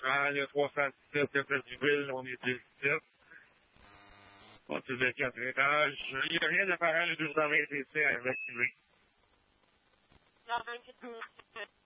centrale, il y a 317, il y a Pleuville, on est 17. On est de 4 étages. Il n'y a rien d'apparent, le 220 essais à évacuer. Non, 28 minutes.